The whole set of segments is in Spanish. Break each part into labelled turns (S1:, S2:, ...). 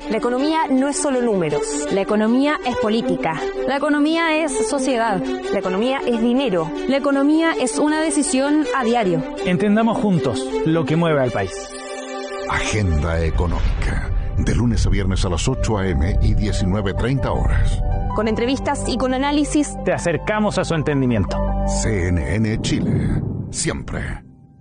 S1: La economía no es solo números.
S2: La economía es política.
S3: La economía es sociedad.
S1: La economía es dinero.
S3: La economía es una decisión a diario.
S4: Entendamos juntos lo que mueve al país.
S5: Agenda Económica. De lunes a viernes a las 8 a.m. y 19:30 horas.
S1: Con entrevistas y con análisis.
S4: Te acercamos a su entendimiento.
S5: CNN Chile. Siempre.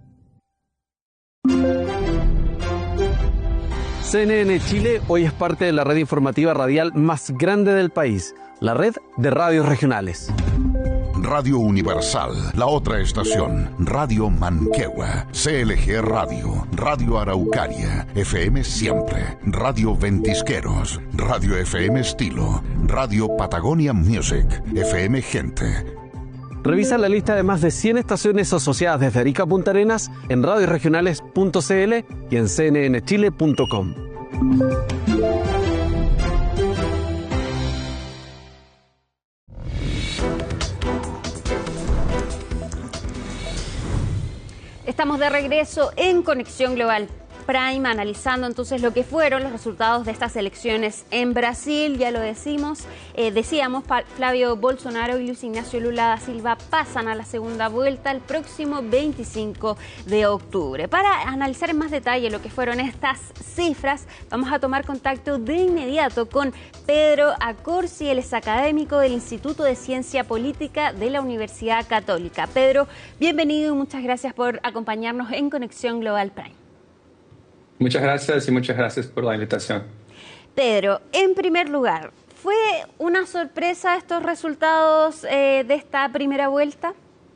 S6: CNN Chile hoy es parte de la red informativa radial más grande del país, la red de radios regionales.
S5: Radio Universal, la otra estación, Radio Manquehue, CLG Radio, Radio Araucaria, FM Siempre, Radio Ventisqueros, Radio FM Estilo, Radio Patagonia Music, FM Gente.
S6: Revisa la lista de más de 100 estaciones asociadas desde Arica a Punta Arenas en radioregionales.cl y en cnnchile.com.
S2: Estamos de regreso en Conexión Global Prime, analizando entonces lo que fueron los resultados de estas elecciones en Brasil. Ya lo decíamos, Flavio Bolsonaro y Luis Ignacio Lula da Silva pasan a la segunda vuelta el próximo 25 de octubre. Para analizar en más detalle lo que fueron estas cifras, vamos a tomar contacto de inmediato con Pedro Accorsi, él es académico del Instituto de Ciencia Política de la Universidad Católica. Pedro, bienvenido y muchas gracias por acompañarnos en Conexión Global Prime.
S7: Muchas gracias y muchas gracias por la invitación.
S2: Pedro, en primer lugar, ¿fue una sorpresa estos resultados de esta primera vuelta?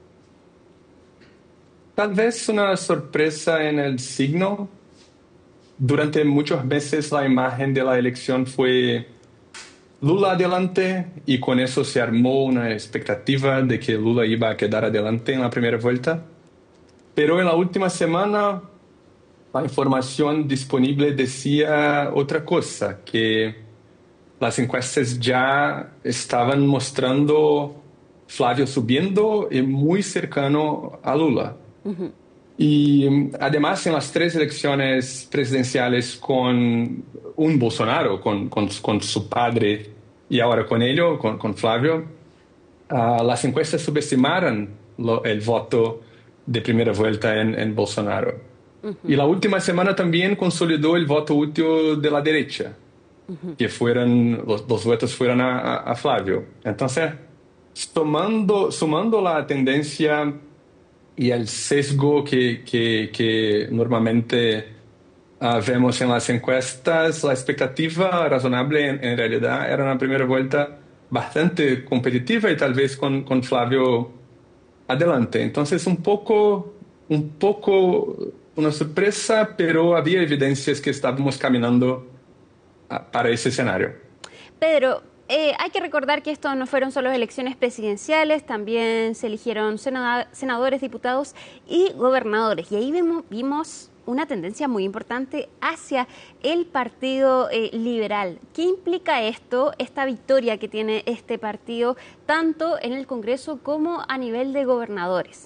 S7: Tal vez una sorpresa en el signo. Durante muchos meses la imagen de la elección fue Lula adelante y con eso se armó una expectativa de que Lula iba a quedar adelante en la primera vuelta. Pero en la última semana la información disponible decía otra cosa, que las encuestas ya estaban mostrando Flavio subiendo y muy cercano a Lula. Uh-huh. Y además en las tres elecciones presidenciales con un Bolsonaro, con su padre y ahora con ello, con Flavio, las encuestas subestimaron el voto de primera vuelta en Bolsonaro. Uh-huh. Y la última semana también consolidó el voto útil de la derecha, uh-huh, que los votos fueron a Flavio. Entonces, sumando la tendencia y el sesgo que normalmente vemos en las encuestas, la expectativa razonable en realidad era una primera vuelta bastante competitiva y tal vez con Flavio adelante. Entonces, un poco una sorpresa, pero había evidencias que estábamos caminando para ese escenario.
S2: Pedro, hay que recordar que esto no fueron solo elecciones presidenciales, también se eligieron senadores, diputados y gobernadores. Y ahí vimos una tendencia muy importante hacia el Partido Liberal. ¿Qué implica esta victoria que tiene este partido, tanto en el Congreso como a nivel de gobernadores?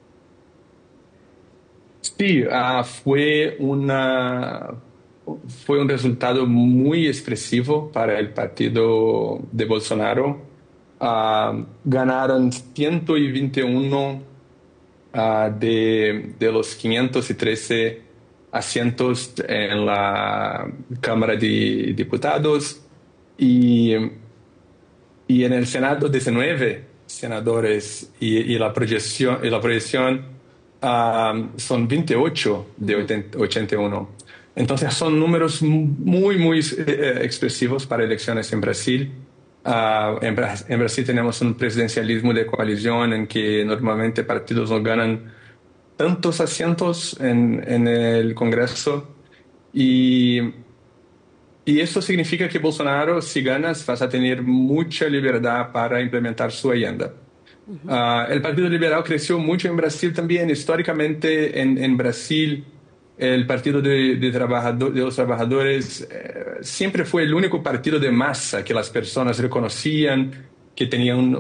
S7: Sí, fue un resultado muy expresivo para el partido de Bolsonaro. Ganaron 121 de los 513 asientos en la Cámara de Diputados y en el Senado 19 senadores y la proyección son 28 de 81. Entonces son números muy expresivos para elecciones en Brasil. En Brasil tenemos un presidencialismo de coalición en que normalmente partidos no ganan tantos asientos en el Congreso y eso significa que Bolsonaro, si ganas, vas a tener mucha libertad para implementar su agenda. El Partido Liberal creció mucho en Brasil también. Históricamente en Brasil el Partido de los Trabajadores siempre fue el único partido de masa que las personas reconocían, que tenía